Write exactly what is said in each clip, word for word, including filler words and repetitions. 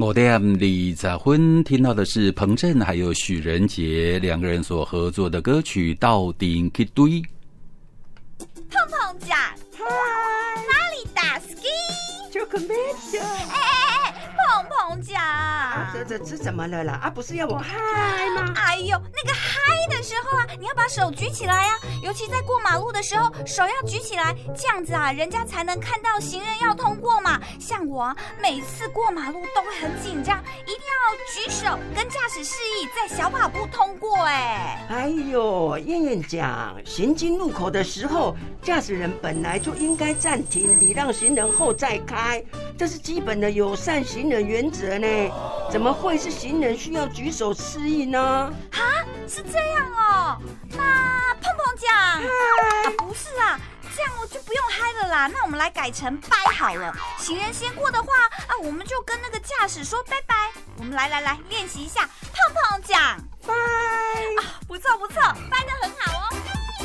五点二十分听到的是彭震还有许仁杰两个人所合作的歌曲《到顶去堆》。 碰碰奖，哪里打 ski？ 就个妹子。 哎哎哎，碰碰奖、 啊，这这这怎么了啦？啊，不是要我嗨吗？ 哎呦，那个嗨的时候啊，你要把手举起来啊，尤其在过马路的时候，手要举起来，这样子啊，人家才能看到行人要通过嘛。像我啊，每次过马路都会很紧张，一定要举手跟驾驶示意，在小跑步通过。哎， 哎呦，燕燕讲，行经路口的时候，驾驶人本来就应该暂停，礼让行人后再开，这是基本的友善行人原则呢。怎么会是行人需要举手示意呢？ 啊，是这样哦。那碰碰奖，啊，不是啊。这样我就不用嗨了啦，那我们来改成拜好了。行人先过的话啊，我们就跟那个驾驶说拜拜。我们来来来练习一下碰碰奖， 拜啊，不错不错，拜得很好哦。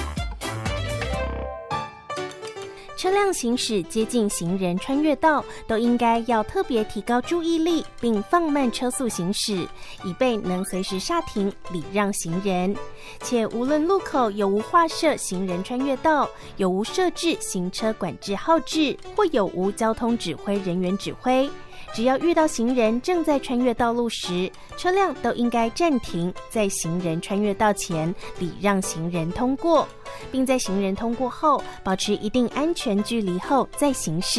车辆行驶接近行人穿越道，都应该要特别提高注意力，并放慢车速行驶，以备能随时刹停礼让行人。且无论路口有无划设行人穿越道，有无设置行车管制号志，或有无交通指挥人员指挥，只要遇到行人正在穿越道路时，车辆都应该暂停，在行人穿越道前礼让行人通过，并在行人通过后保持一定安全距离后再行驶。